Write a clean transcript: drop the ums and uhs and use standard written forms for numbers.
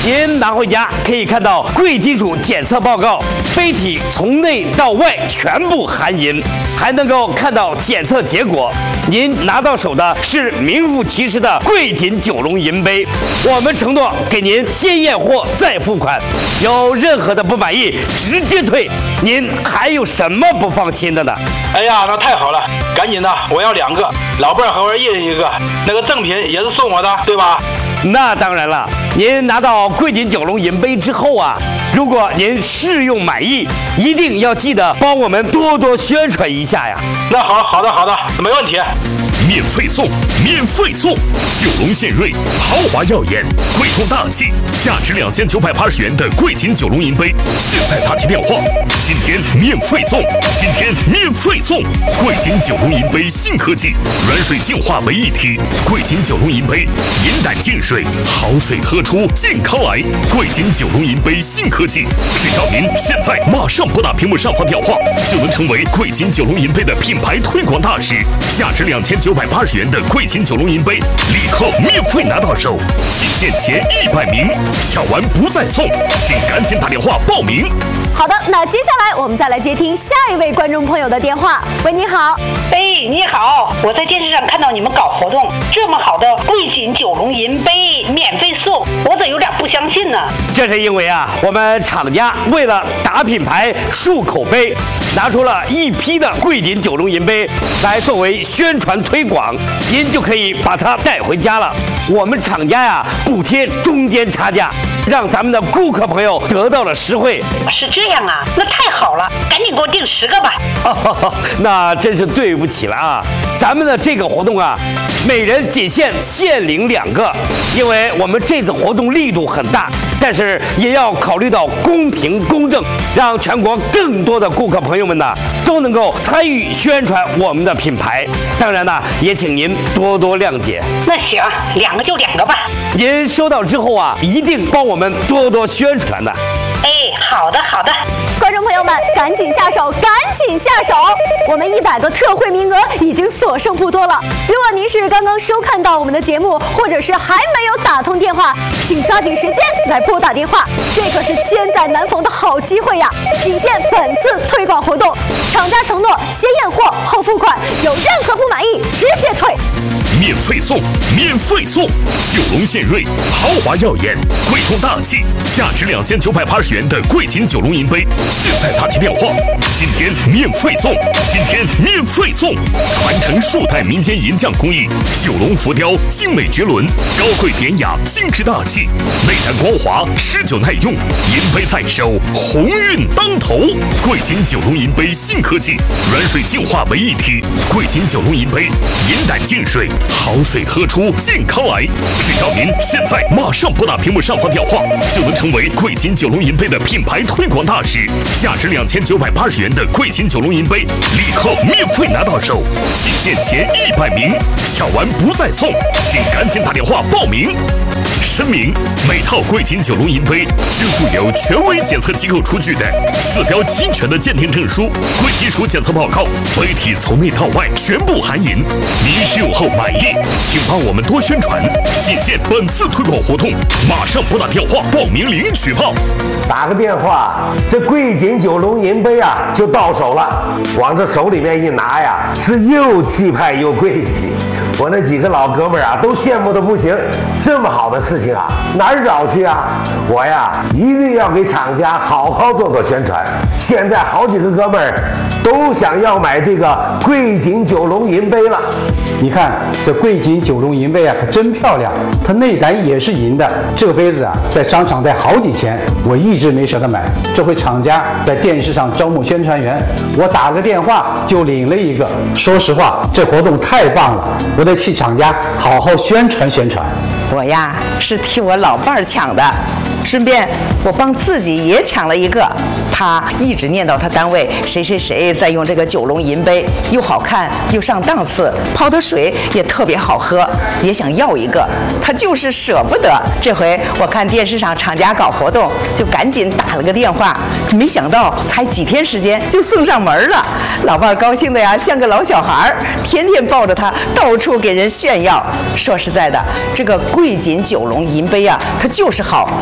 您拿回家可以看到贵金属检测报告，杯体从内到外全部含银，还能够看到检测结果。您拿到手的是名副其实的贵锦九龙银杯，我们承诺给您先验货再付款，有任何的不满意直接退。您还有什么不放心的呢？ 哎呀，那太好了，赶紧的，我要2个，老伴儿和我一人1个，那个赠品也是送我的，对吧？ 那当然了，您拿到贵锦九龙银杯之后啊，如果您试用满意，一定要记得帮我们多多宣传一下呀。 那好的，没问题。 免费送，免费送！九龙献瑞，豪华耀眼，贵重大气，价值2980元的贵锦九龙银杯，现在打提电话，今天免费送，今天免费送！贵锦九龙银杯新科技，软水净化为一体，贵锦九龙银杯，饮胆净水，好水喝出健康来。贵锦九龙银杯新科技，只要您现在马上拨打屏幕上方电话，就能成为贵锦九龙银杯的品牌推广大使，价值2980元的贵锦九龙银杯，立刻免费拿到手，仅限前100名，抢完不再送，请赶紧打电话报名。 好的，那接下来我们再来接听下一位观众朋友的电话。喂，你好。 哎，你好，我在电视上看到你们搞活动，这么好的贵锦九龙银杯免费送，我怎有点不相信呢？ 这是因为啊，我们厂家为了打品牌、树口碑，拿出了一批的贵锦九龙银杯来作为宣传推广，您就可以把它带回家了。我们厂家呀，补贴中间差价，让咱们的顾客朋友得到了实惠。 是这样啊，那太好了，赶紧给我订10个吧。 那真是对不起了啊，咱们的这个活动啊，每人仅限领2个，因为我们这次活动力度很大，但是也要考虑到公平公正，让全国更多的顾客朋友们呢都能够参与宣传我们的品牌。当然呢，也请您多多谅解。 那行，2个就2个吧。 您收到之后啊，一定帮我们多多宣传的。 哎，好的。 观众朋友们，赶紧下手！我们100个特惠名额已经所剩不多了。如果您是刚刚收看到我们的节目，或者是还没有打通电话，请抓紧时间来拨打电话，这可是千载难逢的好机会呀！仅限本次推广活动，厂家承诺先验货后付款，有任何不满意直接退。 免费送，免费送！九龙献瑞，豪华耀眼，贵重大气，价值2980元的贵锦九龙银杯，现在打提电话，今天免费送，今天免费送！传承数代民间银匠工艺，九龙浮雕精美绝伦，高贵典雅，精致大气，内胆光滑，持久耐用，银杯在手，鸿运当头！贵锦九龙银杯新科技，软水净化为一体，贵锦九龙银杯，饮胆净水，好水喝出健康来。只要您现在马上拨打屏幕上方电话，就能成为贵锦九龙银杯的品牌推广大使，价值2980元的贵锦九龙银杯，立刻免费拿到手，仅限前100名，抢完不再送，请赶紧打电话报名。声明：每套贵锦九龙银杯均附有权威检测机构出具的4标齐全的鉴定证书、贵金属检测报告，杯体从内到外全部含银。您使用后满意，请帮我们多宣传，仅限本次推广活动，马上拨打电话报名领取吧。 打个电话，这贵锦九龙银杯啊就到手了，往这手里面一拿呀，是又气派又贵气。我那几个老哥们儿啊，都羡慕的不行。这么好的事情啊，哪儿找去啊？我呀，一定要给厂家好好做做宣传。现在好几个哥们儿都想要买这个贵锦九龙银杯了。 你看这贵锦九龙银杯啊，可真漂亮，它内胆也是银的。这个杯子啊，在商场得好几千，我一直没舍得买。这回厂家在电视上招募宣传员，我打个电话就领了一个。说实话，这活动太棒了，我得替厂家好好宣传宣传。 我呀是替我老伴儿抢的，顺便我帮自己也抢了一个。他一直念叨他单位谁在用这个九龙银杯，又好看又上档次，泡的水也特别好喝，也想要一个，他就是舍不得。这回我看电视上厂家搞活动，就赶紧打了个电话，没想到才几天时间就送上门了。老伴儿高兴的呀像个老小孩儿，天天抱着他到处给人炫耀。说实在的，这个贵锦九龙银杯啊，它就是好，